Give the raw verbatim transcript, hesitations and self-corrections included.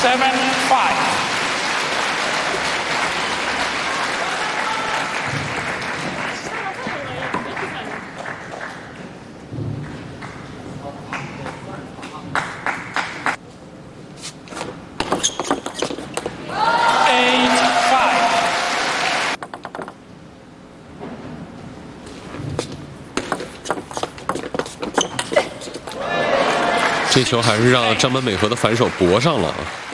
seven five。 这球还是让张本美和的反手搏上了啊！